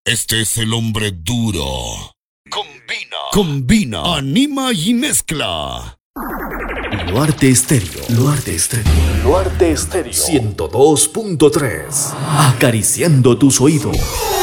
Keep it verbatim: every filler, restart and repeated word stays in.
Este es el hombre duro. Combina, combina, anima y mezcla. Luarte Estéreo, Luarte Estéreo, Luarte Estéreo ciento dos punto tres. Acariciando tus oídos.